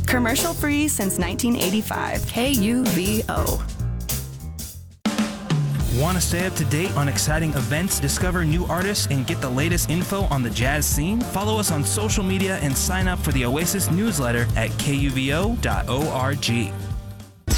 Commercial-free since 1985. KUVO. Want to stay up to date on exciting events, discover new artists, and get the latest info on the jazz scene? Follow us on social media and sign up for the Oasis newsletter at kuvo.org.